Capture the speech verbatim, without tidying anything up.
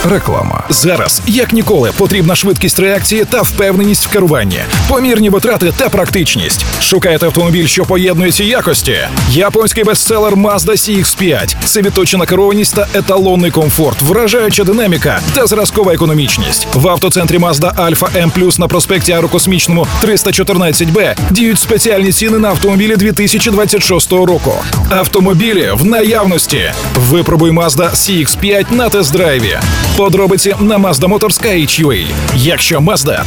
Реклама. Зараз, як ніколи, потрібна швидкість реакції та впевненість в керуванні, помірні витрати та практичність. Шукаєте автомобіль, що поєднує ці якості? Японський бестселер Mazda сі ікс п'ять. Це відточена керованість та еталонний комфорт, вражаюча динаміка та зразкова економічність. В автоцентрі Mazda Альфа М плюс на проспекті Аерокосмічному триста чотирнадцять Б діють спеціальні ціни на автомобілі дві тисячі двадцять шостого року. Автомобілі в наявності. Випробуй Mazda сі ікс п'ять на тест-драйві. Подробиці на Mazda Motors точка ю а. Якщо Mazda,